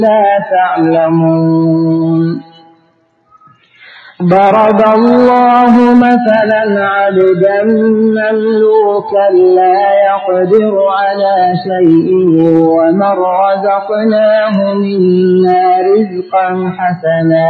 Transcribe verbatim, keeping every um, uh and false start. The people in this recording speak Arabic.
لا تعلمون. ضرب الله مثلا عبدا مملوكا لا يقدر على شيء ومن رزقناه منا رزقا حسنا